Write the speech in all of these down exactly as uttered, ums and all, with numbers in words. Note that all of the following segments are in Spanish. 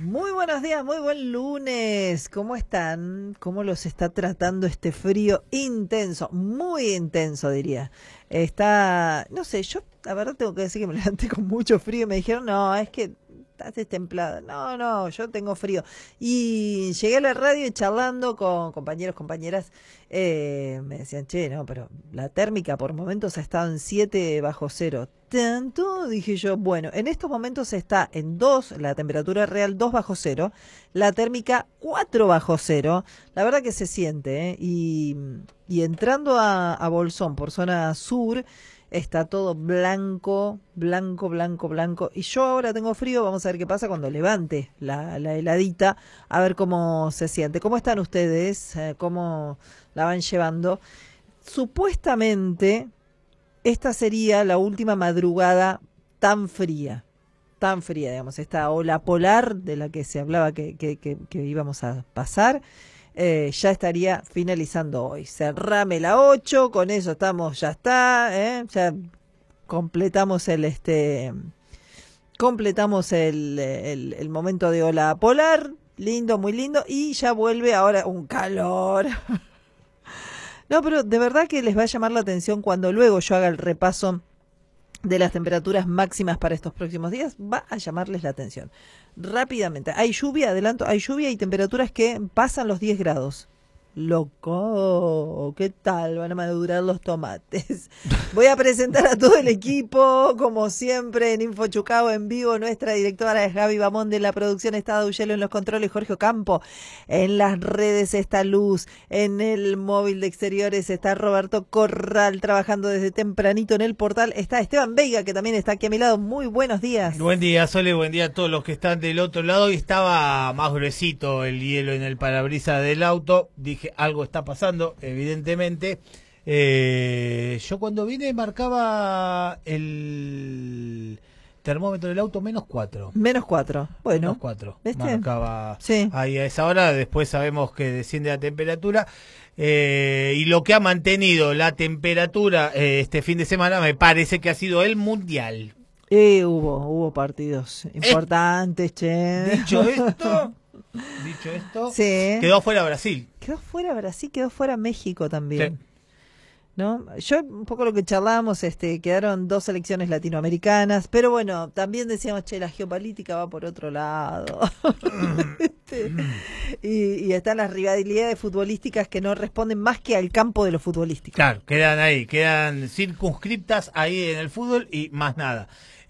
Muy buenos días, muy buen lunes. ¿Cómo están? ¿Cómo los está tratando este frío intenso? Muy intenso, diría. Está, no sé, yo la verdad tengo que decir que me levanté con mucho frío y me dijeron, no, es que estás destemplada. No, no, yo tengo frío. Y llegué a la radio y charlando con compañeros, compañeras, eh, me decían, che, no, pero la térmica por momentos ha estado en siete bajo cero. Tanto, dije yo, bueno, en estos momentos está en dos, la temperatura real dos bajo cero, la térmica cuatro bajo cero, la verdad que se siente, ¿eh? y, y entrando a, a Bolsón por zona sur, está todo blanco, blanco, blanco, blanco, y yo ahora tengo frío, vamos a ver qué pasa cuando levante la, la heladita, a ver cómo se siente. ¿Cómo están ustedes? ¿Cómo la van llevando? Supuestamente esta sería la última madrugada tan fría, tan fría, digamos, esta ola polar de la que se hablaba que, que, que, que íbamos a pasar, eh, ya estaría finalizando hoy. Cerrame la ocho, con eso estamos, ya está, ¿eh? Ya completamos el, este, completamos el, el, el momento de ola polar, lindo, muy lindo, y ya vuelve ahora un calor. No, pero de verdad que les va a llamar la atención cuando luego yo haga el repaso de las temperaturas máximas para estos próximos días, va a llamarles la atención. Rápidamente, hay lluvia, adelanto, hay lluvia y temperaturas que pasan los diez grados. Loco, ¿qué tal van a madurar los tomates? Voy a presentar a todo el equipo, como siempre, en Info Chucao en vivo. Nuestra directora es Gaby Bamón, de la producción está Duyelo en los controles, Jorge Ocampo. En las redes está Luz, en el móvil de exteriores está Roberto Corral, trabajando desde tempranito en el portal. Está Esteban Veiga, que también está aquí a mi lado. Muy buenos días. Buen día, Sole, buen día a todos los que están del otro lado. Y estaba más gruesito el hielo en el parabrisas del auto. Dije, algo está pasando, evidentemente. Eh, yo cuando vine marcaba el termómetro del auto menos cuatro. Menos cuatro. Bueno. Menos cuatro. ¿Viste? Marcaba sí. ahí a esa hora. Después sabemos que desciende la temperatura. Eh, y lo que ha mantenido la temperatura eh, este fin de semana me parece que ha sido el Mundial. Eh, hubo, hubo partidos importantes, eh, che. Dicho esto... Dicho esto, sí. Quedó fuera Brasil. Quedó fuera Brasil, quedó fuera México también. Sí. ¿No? Yo, un poco lo que charlábamos, este, quedaron dos selecciones latinoamericanas, pero bueno, también decíamos, che, la geopolítica va por otro lado. este, y, y están las rivalidades futbolísticas que no responden más que al campo de lo futbolístico. Claro, quedan ahí, quedan circunscriptas ahí en el fútbol y más nada.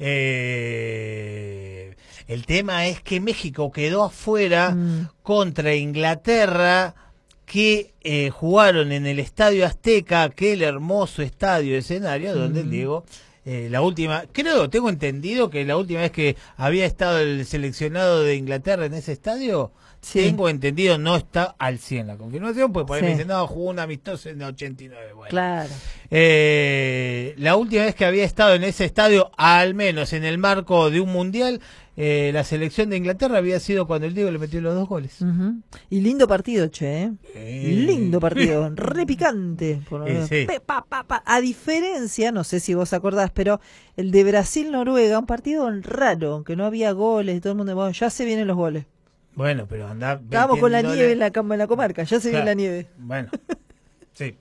Eh, el tema es que México quedó afuera mm. contra Inglaterra, que eh, jugaron en el Estadio Azteca, aquel hermoso estadio escenario donde mm. Diego, eh, la última, creo, tengo entendido que la última vez que había estado el seleccionado de Inglaterra en ese estadio, sí. Tengo entendido, no está al cien la confirmación, pues por ahí sí. Me dicen, no, jugó un amistoso en el ochenta y nueve. Bueno. Claro. Eh, la última vez que había estado en ese estadio, al menos en el marco de un mundial, eh, la selección de Inglaterra había sido cuando el Diego le metió los dos goles. Uh-huh. Y lindo partido, che, ¿eh? Eh, lindo partido, re picante. Por eh, sí. pa, pa, pa. A diferencia, no sé si vos acordás, pero el de Brasil-Noruega, un partido raro, que no había goles, y todo el mundo, bueno, ya se vienen los goles. Bueno, pero anda. Estábamos con la nieve en la, en la comarca, ya se claro. viene la nieve. Bueno, sí.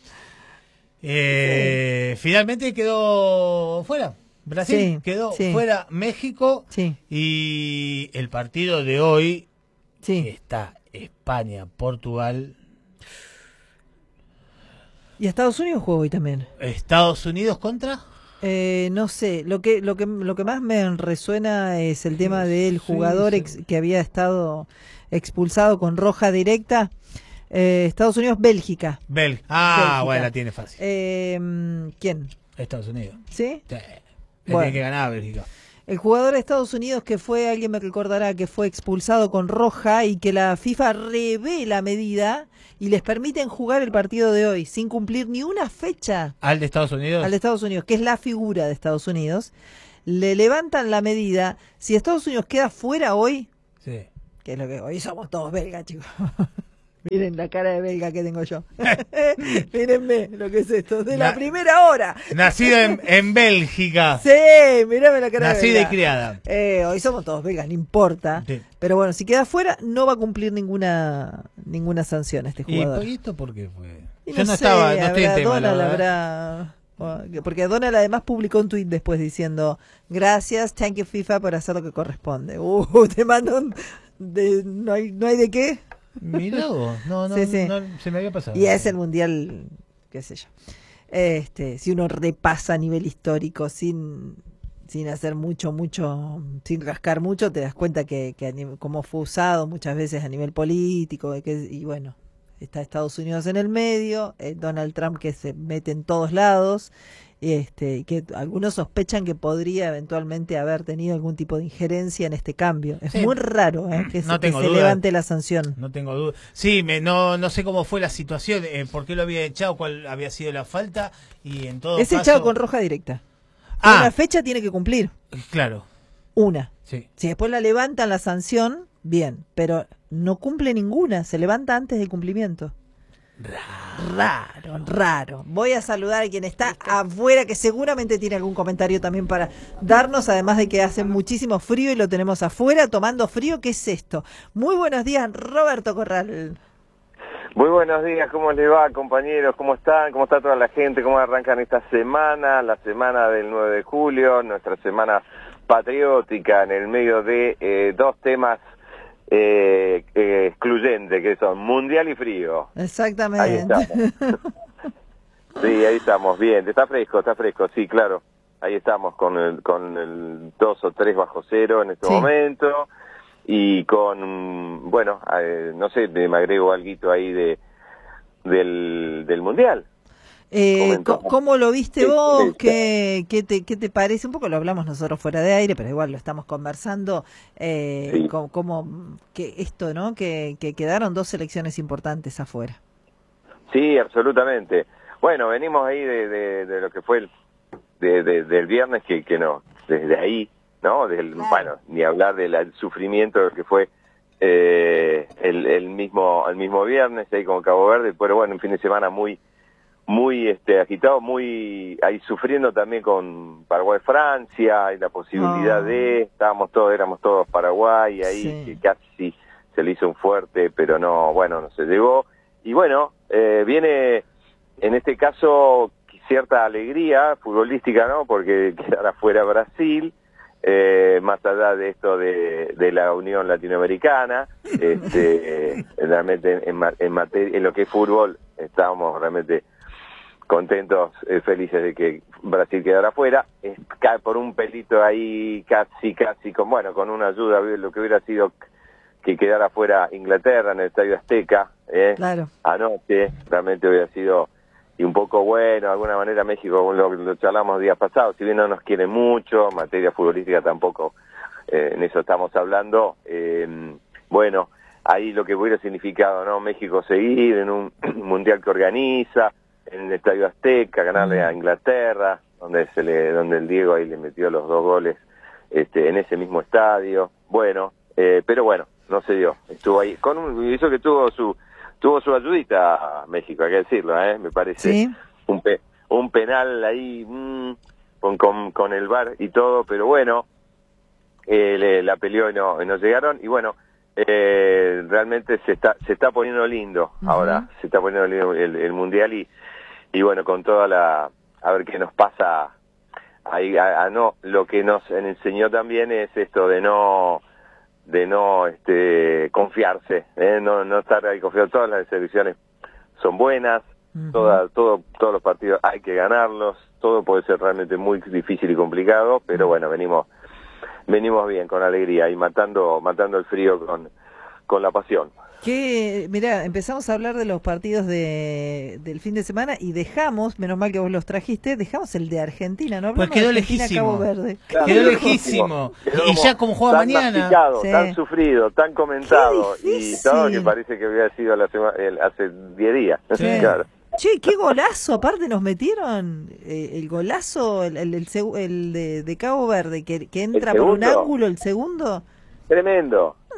Eh, sí. Finalmente quedó fuera. Brasil sí, quedó sí. fuera México. Sí. Y el partido de hoy sí. está España-Portugal. Y Estados Unidos juega hoy también. Estados Unidos contra. Eh, no sé, lo que lo que lo que más me resuena es el tema del jugador sí, sí. Ex, que había estado expulsado con roja directa. Eh, Estados Unidos, Bélgica. Bel ah, Bélgica. Bueno, la tiene fácil. Eh, ¿Quién? Estados Unidos. ¿Sí? Sí. Bueno. Tiene que ganar a Bélgica. El jugador de Estados Unidos que fue, alguien me recordará, que fue expulsado con roja y que la FIFA revé la medida y les permiten jugar el partido de hoy sin cumplir ni una fecha. ¿Al de Estados Unidos? Al de Estados Unidos, que es la figura de Estados Unidos. Le levantan la medida. Si Estados Unidos queda fuera hoy, sí. que es lo que hoy somos todos belgas, chicos. Miren la cara de belga que tengo yo. Mírenme lo que es esto. De la, la primera hora. Nacida en, en Bélgica. Sí, mírame la cara Nacida de belga. y criada. Eh, hoy somos todos belgas, no importa. Sí. Pero bueno, si queda fuera, no va a cumplir ninguna ninguna sanción este jugador. ¿Y esto por qué fue? Y yo no, no sé, estaba, no estoy en tema, Donald habrá... Porque Donald además publicó un tuit después diciendo: gracias, thank you FIFA por hacer lo que corresponde. Uh, te mando un... De, ¿no, hay, ¿No hay de qué? Mirá vos, no, no, sí, sí. no, se me había pasado. Y es el mundial, qué sé yo. Este, si uno repasa a nivel histórico sin sin hacer mucho, mucho, sin rascar mucho, te das cuenta que, que a nivel, cómo fue usado muchas veces a nivel político, que, y bueno, está Estados Unidos en el medio, eh, Donald Trump que se mete en todos lados, este, que algunos sospechan que podría eventualmente haber tenido algún tipo de injerencia en este cambio. Es sí. muy raro ¿eh? que, no se, que se levante la sanción. No tengo duda. Sí, me, no, no sé cómo fue la situación, eh, por qué lo había echado, cuál había sido la falta y en todo es caso... echado con roja directa. Ah, una fecha tiene que cumplir. Claro. Una. Sí. Si después la levantan la sanción, bien, pero no cumple ninguna, se levanta antes del cumplimiento. Raro. Raro, raro. Voy a saludar a quien está afuera, que seguramente tiene algún comentario también para darnos, además de que hace muchísimo frío y lo tenemos afuera tomando frío. ¿Qué es esto? Muy buenos días, Roberto Corral. Muy buenos días, ¿cómo les va, compañeros? ¿Cómo están? ¿Cómo está toda la gente? ¿Cómo arrancan esta semana? La semana del nueve de julio, nuestra semana patriótica en el medio de eh, dos temas Eh, eh, excluyente, que son mundial y frío. Exactamente. Ahí estamos. Sí, ahí estamos, bien. Está fresco, está fresco, sí, claro. Ahí estamos con el, con el dos o tres bajo cero en este sí. momento. Y con, bueno, eh, no sé, me agrego algo ahí de del, del mundial. Eh, ¿Cómo lo viste vos? Sí, ¿Qué, qué, te, ¿Qué te parece? Un poco lo hablamos nosotros fuera de aire, pero igual lo estamos conversando. Eh, sí. Como, como que esto, ¿no? Que, que quedaron dos selecciones importantes afuera. Sí, absolutamente. Bueno, venimos ahí de, de, de lo que fue el de, de, del viernes, que, que no, desde ahí, ¿no? Del, claro. Bueno, ni hablar del sufrimiento que fue eh, el, el mismo el mismo viernes ahí con Cabo Verde, pero bueno, un fin de semana muy muy este agitado, muy ahí sufriendo también con Paraguay, Francia, y la posibilidad oh. de, estábamos todos, éramos todos Paraguay, ahí sí. que casi se le hizo un fuerte, pero no, bueno, no se llegó, y bueno, eh, viene en este caso cierta alegría futbolística, ¿no? Porque quedara fuera Brasil, eh, más allá de esto de, de la Unión Latinoamericana, este, realmente en, en materia, en lo que es fútbol, estábamos realmente contentos, eh, felices de que Brasil quedara fuera, eh, cae por un pelito ahí casi, casi, con bueno, con una ayuda, lo que hubiera sido que quedara fuera Inglaterra en el Estadio Azteca, eh, claro. anoche, realmente hubiera sido y un poco bueno, de alguna manera México, lo, lo charlamos días pasados, si bien no nos quiere mucho, en materia futbolística tampoco, eh, en eso estamos hablando, eh, bueno, ahí lo que hubiera significado, ¿no? México seguir en un mundial que organiza, en el Estadio Azteca, ganarle a Inglaterra, donde se le, donde el Diego ahí le metió los dos goles, este, en ese mismo estadio, bueno, eh, pero bueno, no se dio, estuvo ahí, con un, hizo que tuvo su, tuvo su ayudita a México, hay que decirlo, eh, me parece, ¿sí? un pe, un penal ahí, mmm, con, con, con el V A R y todo, pero bueno, eh, le, la peleó y no, y no llegaron, y bueno, eh, realmente se está, se está poniendo lindo, uh-huh. ahora, se está poniendo lindo el, el mundial y y bueno, con toda la, a ver qué nos pasa ahí, a, a no, lo que nos enseñó también es esto de no, de no, este, confiarse, ¿eh? no, no estar ahí confiado, todas las selecciones son buenas, uh-huh. toda, todo, todos los partidos hay que ganarlos, todo puede ser realmente muy difícil y complicado, pero bueno, venimos, venimos bien, con alegría y matando, matando el frío con, con la pasión. Que, mirá, empezamos a hablar de los partidos de del fin de semana y dejamos, menos mal que vos los trajiste, dejamos el de Argentina, ¿no? Pues quedó lejísimo. Cabo Verde. Claro, quedó lejísimo. Quedó y ya como juega tan mañana. Sí. Tan sufrido, tan comentado y todo que parece que había sido la semana, el, hace diez días. Sí. Claro. Che, qué golazo, aparte nos metieron eh, el golazo, el, el, el, el de, de Cabo Verde, que, que entra por un ángulo, el segundo. Tremendo.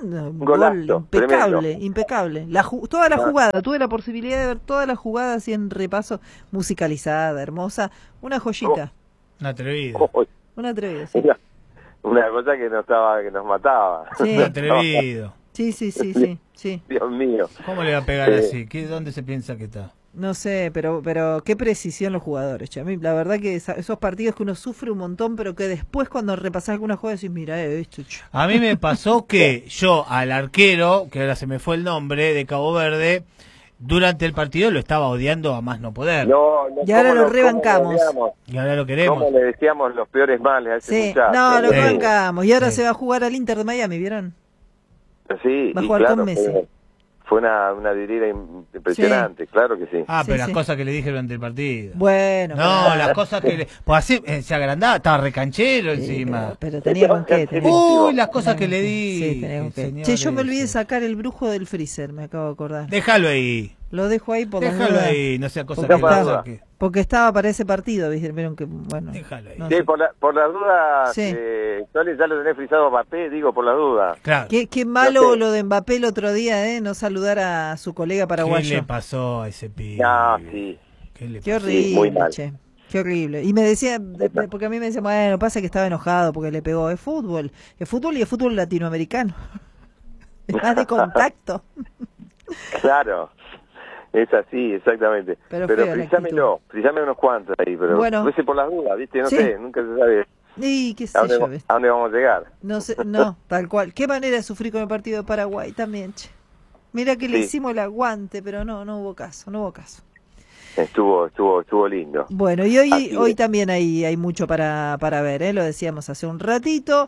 Un Golazo, gol impecable, tremendo. impecable. La ju- toda la jugada, tuve la posibilidad de ver toda la jugada así en repaso, musicalizada, hermosa, una joyita, Un atrevido. Oh, una atrevida, sí. una, una cosa que nos estaba, que nos mataba. Sí. Un atrevido. Sí, sí, sí, sí, sí. Dios mío. ¿Cómo le va a pegar Eh. así? ¿Qué, ¿Dónde se piensa que está? No sé, pero pero qué precisión los jugadores, che. A mí, la verdad que esa- esos partidos que uno sufre un montón, pero que después cuando repasás alguna jugada decís, mira, eh, esto, che. A mí me pasó que yo al arquero, que ahora se me fue el nombre, de Cabo Verde, durante el partido lo estaba odiando a más no poder. No, no, Y ahora ¿cómo lo cómo rebancamos. odiamos? Y ahora lo queremos. ¿Cómo le decíamos los peores males a ese Sí, muchacho? no, lo Sí. bancamos. Y ahora Sí. se va a jugar al Inter de Miami, ¿vieron? Sí, Va a y jugar claro, con Messi. Fue, fue una, una dirida im- impresionante, claro que sí. Ah, pero Sí, las sí. cosas que le dije durante el partido. Bueno, No, pero- las cosas que le... Pues así eh, se agrandaba, estaba recanchero Sí, encima. pero, pero tenía con qué. tenía- Uy, las cosas que le di. Sí, tenía con qué. señor Che, yo me olvidé de ese. sacar el brujo del freezer, me acabo de acordar. Déjalo ahí. Lo dejo ahí por las Déjalo dudas. ahí, no sea cosa Porque que lo estaba- saque. Porque estaba para ese partido, ¿viste? Vieron que, bueno. Déjalo ahí. no Sí, sé. por la, por las dudas, Sí. eh, Sole, ya lo tenés frisado a Mbappé, digo, por las dudas. Claro. Qué, qué malo No sé. lo de Mbappé el otro día, ¿eh? No saludar a su colega ¿Qué paraguayo. le pasó a ese pibe? No, sí. ¿Qué le Qué pasó? horrible, muy mal. che. Qué horrible. Y me decía, de- de- porque a mí me decía, bueno, pasa que estaba enojado porque le pegó. Es fútbol. Es fútbol y es fútbol latinoamericano. Es más de contacto. Claro, es así, exactamente. Pero Pero, fea la frisámelo, frisame unos cuantos ahí, pero Bueno. fuese por las dudas, ¿viste? No Sí. sé, nunca se sabe Y qué sé a dónde, yo, ¿viste? a dónde vamos a llegar. No sé, no, tal cual. Qué manera de sufrir con el partido de Paraguay también, che. Mira que le Sí. hicimos el aguante, pero no, no hubo caso, no hubo caso. Estuvo, estuvo, estuvo lindo. Bueno, y hoy, Así hoy es. también hay, hay mucho para, para ver, ¿eh? Lo decíamos hace un ratito.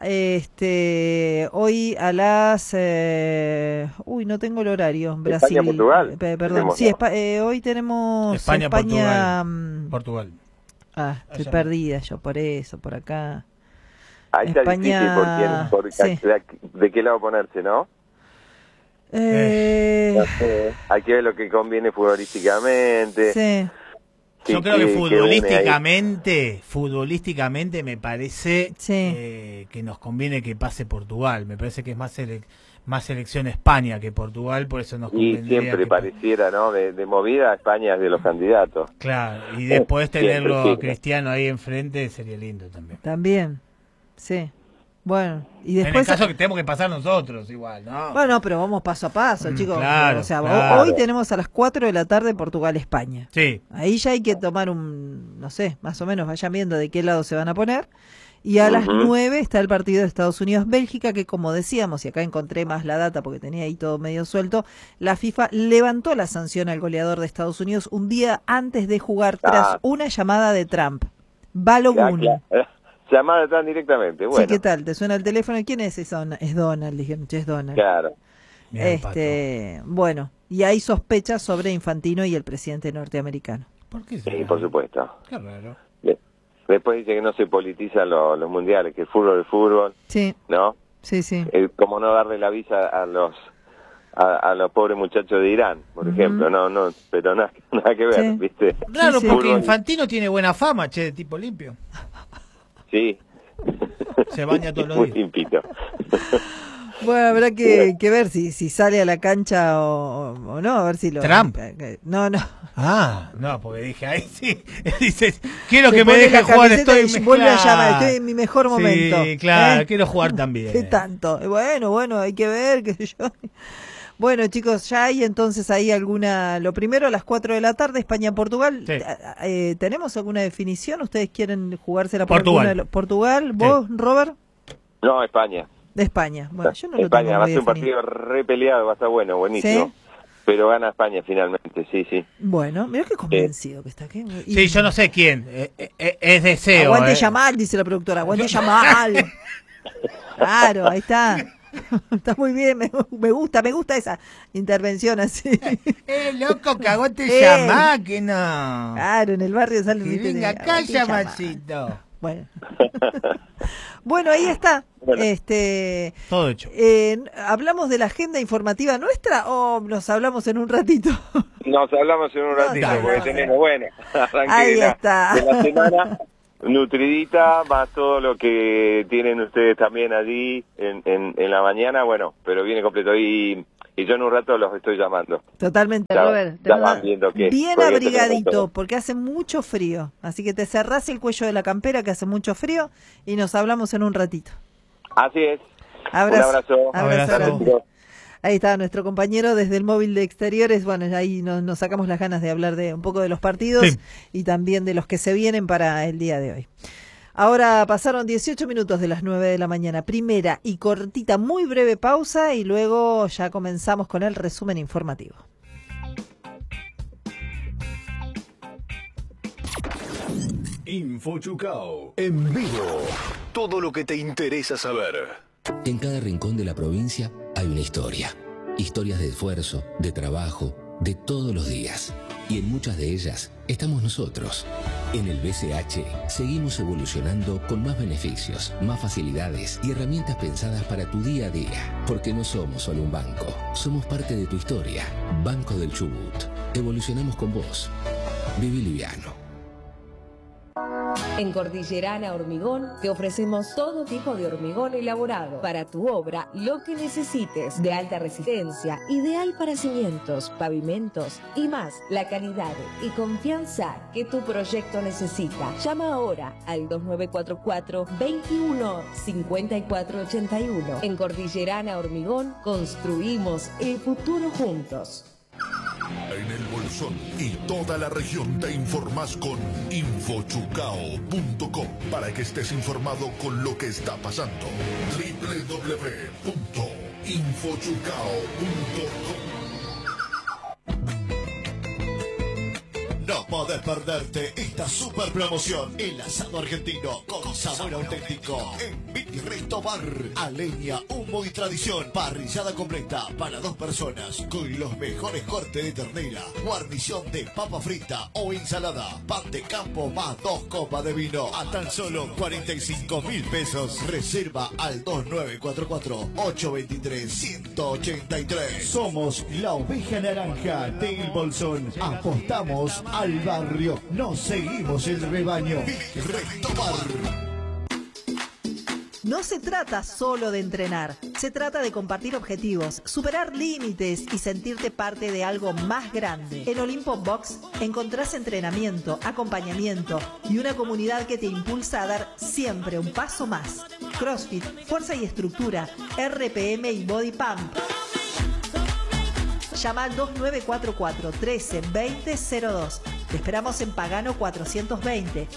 Este, hoy a las, eh, uy, no tengo el horario. Brasil, España-Portugal. eh, perdón, Tenemos, sí, ¿no? Espa- eh, hoy tenemos España, España. Portugal. mm, Portugal. Ah, estoy Allá. perdida yo por eso, por acá. Ahí está España, difícil por quién, por sí. de, de qué lado ponerse, ¿no? Eh, No sé, hay que ver lo que conviene futbolísticamente. sí. qué- Yo creo qué- que qué une ahí. futbolísticamente, futbolísticamente me parece Sí. eh, que nos conviene que pase Portugal. Me parece que es más sele- más selección España que Portugal, por eso nos Y convendría siempre que- pareciera, ¿no? De, de movida, España es de los candidatos. Claro, y después Siempre, tenerlo a siempre. Cristiano ahí enfrente sería lindo también. También, sí. Bueno, y En el después... caso que tenemos que pasar nosotros igual, ¿no? Bueno, pero vamos paso a paso, Mm, chicos. claro, o sea, ho- claro. hoy tenemos a las cuatro de la tarde Portugal-España. Sí, Ahí ya hay que tomar un, no sé, más o menos vayan viendo de qué lado se van a poner. Y a las Ujú. nueve está el partido de Estados Unidos-Bélgica, que como decíamos, y acá encontré más la data porque tenía ahí todo medio suelto, la FIFA levantó la sanción al goleador de Estados Unidos un día antes de jugar tras Ah. una llamada de Trump. Balogun. Ya, claro. Llamada tan directamente, bueno. Sí, ¿qué tal? ¿Te suena el teléfono? ¿Quién es? Es Donald, es Donald, dijeron, che, es Donald. Claro. bien, Este, bueno, y hay sospechas sobre Infantino y el presidente norteamericano. Pato. ¿Por qué Sí, será? por supuesto. Qué raro. Bien. Después dice que no se politizan los, los mundiales, que el fútbol es fútbol, Sí, ¿no? sí, sí. Eh, como no darle la visa a los a, a los pobres muchachos de Irán, por Ujú. ejemplo, no, no, pero nada, nada que ver, Sí. ¿viste? Raro sí. porque Fútbol. Infantino tiene buena fama, che, de tipo limpio. Sí. Se baña todos los Muy días. limpito. Bueno, habrá que, que ver si, si sale a la cancha o, o no, a ver si lo... Trump. No, no. Ah, no, porque dije, ahí sí. Dices, quiero Se que me pone deje la jugar, camiseta estoy y vuelve a claro. llamar, estoy en mi mejor momento. Sí, claro, ¿Eh? quiero jugar también. ¿Qué tanto? Bueno, bueno, hay que ver, qué sé yo. Bueno, chicos, ya hay entonces ahí alguna... Lo primero a las cuatro de la tarde, España-Portugal. Sí. Eh, ¿Tenemos alguna definición? ¿Ustedes quieren jugársela por Portugal. alguna de los- ¿Portugal? ¿Vos, Robert? No, España. De España. Bueno, yo no lo España tengo va a muy ser un definido. partido re peleado, va a estar bueno, buenísimo. ¿Sí? Pero gana España finalmente, sí, sí. Bueno, mira qué convencido que está. ¿Qué? Y- Sí, yo no sé quién. eh, eh, eh, es deseo. Aguante eh. Yamal, dice la productora. Aguante Yamal. Claro, ahí está. Está muy bien, me, me gusta, me gusta esa intervención así. Eh, loco, que aguante Eh. llamá, que no. Claro, en el barrio sale Que ¿viste? venga de- acá, aguante Yamal. Yamalcito. Bueno. Bueno, ahí está. Bueno. Este, Todo hecho. eh, ¿hablamos de la agenda informativa nuestra o nos hablamos en un ratito? Nos hablamos en un ratito, Dale, porque dale. tenemos, bueno, arranque Ahí de la, está. de la semana. nutridita, más todo lo que tienen ustedes también allí en, en, en la mañana, bueno, pero viene completo. Y, y yo en un rato los estoy llamando. Totalmente, Ya, Robert. ya van viendo que bien porque abrigadito, tenemos porque hace mucho frío. Así que te cerrás el cuello de la campera, que hace mucho frío, y nos hablamos en un ratito. Así es. Abrazo. Un abrazo. Abrazo Abrazo. grande. Ahí está nuestro compañero desde el móvil de exteriores. Bueno, ahí nos, nos sacamos las ganas de hablar de un poco de los partidos Sí. y también de los que se vienen para el día de hoy. Ahora pasaron dieciocho minutos de las nueve de la mañana. Primera y cortita, muy breve pausa y luego ya comenzamos con el resumen informativo. InfoChucao en vivo. Todo lo que te interesa saber. En cada rincón de la provincia hay una historia. Historias de esfuerzo, de trabajo, de todos los días. Y en muchas de ellas estamos nosotros. En el B C H seguimos evolucionando con más beneficios, más facilidades y herramientas pensadas para tu día a día. Porque no somos solo un banco, somos parte de tu historia. Banco del Chubut. Evolucionamos con vos. Viví liviano. En Cordillerana Hormigón te ofrecemos todo tipo de hormigón elaborado para tu obra, lo que necesites, de alta resistencia, ideal para cimientos, pavimentos y más, la calidad y confianza que tu proyecto necesita. Llama ahora al dos nueve cuatro cuatro, veintiuno, cincuenta y cuatro ochenta y uno. En Cordillerana Hormigón construimos el futuro juntos. En el Bolsón y toda la región te informás con infochucao punto com para que estés informado con lo que está pasando. doble u doble u doble u punto infochucao punto com. No podés perderte esta super promoción. El asado argentino con sabor auténtico en Mini Resto Bar. A leña, humo y tradición. Parrillada completa para dos personas con los mejores cortes de ternera, guarnición de papa frita o ensalada, pan de campo más dos copas de vino a tan solo cuarenta y cinco mil pesos. Reserva al dos nueve cuatro cuatro, ocho dos tres, uno ocho tres. Somos la oveja naranja del Bolsón. Apostamos al barrio. No seguimos el rebaño. Resto Bar. No se trata solo de entrenar, se trata de compartir objetivos, superar límites y sentirte parte de algo más grande. En Olimpo Box encontrás entrenamiento, acompañamiento y una comunidad que te impulsa a dar siempre un paso más. CrossFit, fuerza y estructura, R P M y Body Pump. Llama al dos nueve cuatro cuatro, trece, veinte cero dos. Te esperamos en Pagano cuatrocientos veinte.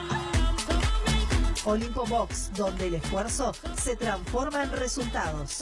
Olimpo Box, donde el esfuerzo se transforma en resultados.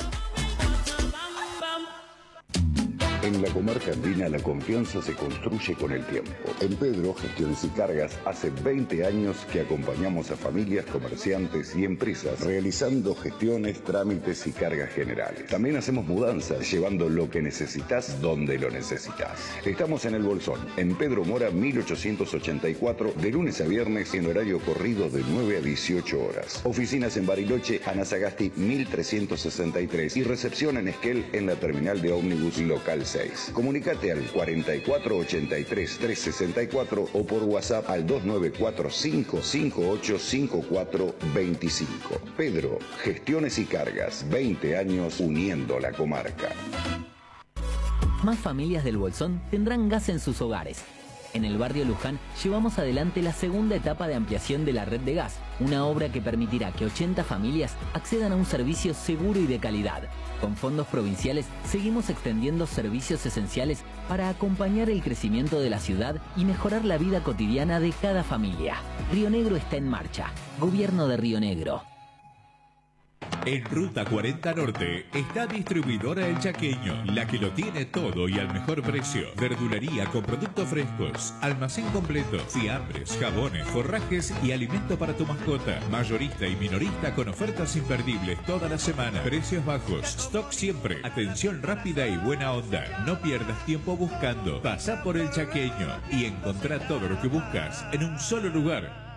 En la comarca andina la confianza se construye con el tiempo. En Pedro Gestiones y Cargas hace veinte años que acompañamos a familias, comerciantes y empresas realizando gestiones, trámites y cargas generales. También hacemos mudanzas, llevando lo que necesitas donde lo necesitas. Estamos en el Bolsón, en Pedro Mora mil ochocientos ochenta y cuatro, de lunes a viernes en horario corrido de nueve a dieciocho horas. Oficinas en Bariloche, Anasagasti mil trescientos sesenta y tres y recepción en Esquel en la terminal de ómnibus local seis. Comunicate al cuarenta y cuatro ochenta y tres, trescientos sesenta y cuatro o por WhatsApp al dos nueve cuatro cinco cinco ocho cinco cuatro dos cinco. Pedro, Gestiones y Cargas, veinte años uniendo la comarca. Más familias del Bolsón tendrán gas en sus hogares. En el barrio Luján llevamos adelante la segunda etapa de ampliación de la red de gas, una obra que permitirá que ochenta familias accedan a un servicio seguro y de calidad. Con fondos provinciales seguimos extendiendo servicios esenciales para acompañar el crecimiento de la ciudad y mejorar la vida cotidiana de cada familia. Río Negro está en marcha. Gobierno de Río Negro. En Ruta cuarenta Norte está distribuidora El Chaqueño, la que lo tiene todo y al mejor precio. Verdulería con productos frescos, almacén completo, fiambres, jabones, forrajes y alimento para tu mascota. Mayorista y minorista con ofertas imperdibles toda la semana. Precios bajos, stock siempre, atención rápida y buena onda. No pierdas tiempo buscando. Pasa por El Chaqueño y encontrá todo lo que buscas en un solo lugar.